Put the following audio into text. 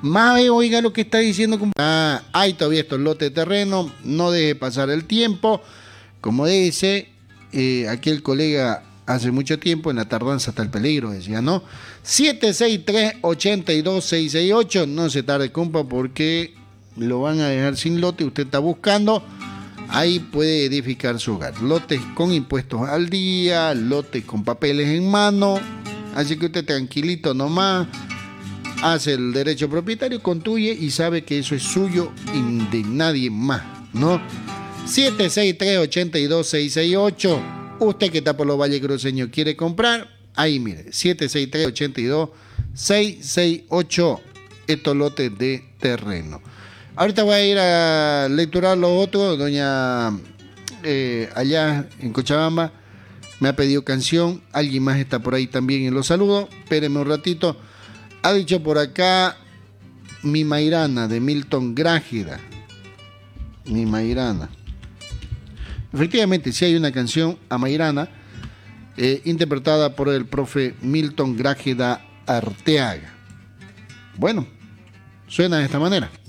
Mae, oiga lo que está diciendo. Hay todavía estos lotes de terreno, no deje pasar el tiempo. Como dice, aquí el colega hace mucho tiempo, en la tardanza está el peligro, decía, ¿no? 763-82668, no se tarde, compa, porque lo van a dejar sin lote, usted está buscando, ahí puede edificar su hogar. Lotes con impuestos al día, lotes con papeles en mano, así que usted tranquilito nomás, hace el derecho propietario, construye y sabe que eso es suyo y de nadie más, ¿no? 763-82668. Usted que está por los Valles Cruceños quiere comprar, ahí mire, 763-82668, estos lotes de terreno. Ahorita voy a ir a lecturar los otros. Doña allá en Cochabamba me ha pedido canción, alguien más está por ahí también en los saludos, espérenme un ratito. Ha dicho por acá Mi Mairana de Milton Grájeda. Mi Mairana. Efectivamente, sí hay una canción a Mairana interpretada por el profe Milton Grájeda Arteaga. Bueno, suena de esta manera.